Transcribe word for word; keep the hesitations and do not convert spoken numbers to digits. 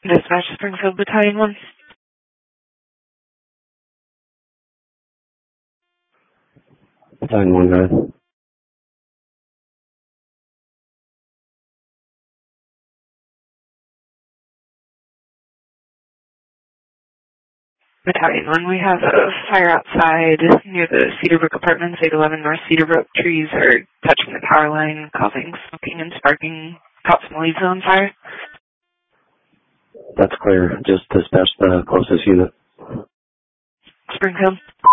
Dispatch Springfield Battalion one. Battalion one, go ahead. Battalion one, we have a fire outside near the Cedarbrook Apartments, eight eleven North Cedarbrook. Trees are touching the power line, causing smoking and sparking. Caught some leaves on fire. That's clear. Just dispatch the closest unit. Springfield.